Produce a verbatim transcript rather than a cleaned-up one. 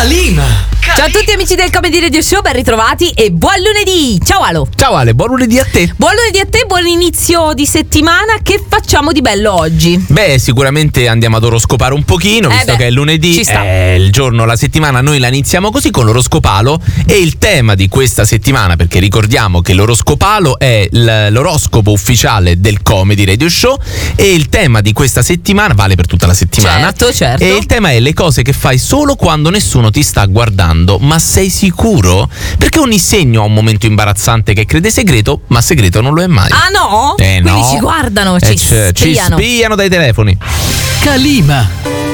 Calima. Ciao a tutti amici del Comedy Radio Show, ben ritrovati e buon lunedì. Ciao Ale. Ciao Ale, buon lunedì a te. Buon lunedì a te, buon inizio di settimana. Che facciamo di bello oggi? Beh, sicuramente andiamo ad oroscopare un pochino, Eh visto beh, che è lunedì, ci sta. è il giorno, la settimana, noi la iniziamo così con l'oroscopalo. E il tema di questa settimana, perché ricordiamo che l'oroscopalo è l- l'oroscopo ufficiale del Comedy Radio Show, e il tema di questa settimana vale per tutta la settimana. Certo, certo. E il tema è le cose che fai solo quando nessuno ti sta guardando. Ma sei sicuro? Perché ogni segno ha un momento imbarazzante che crede segreto, ma segreto non lo è mai. Ah no? Eh, Quindi no. ci guardano, Eh, ci c- spiano. Ci spiano dai telefoni. Calima.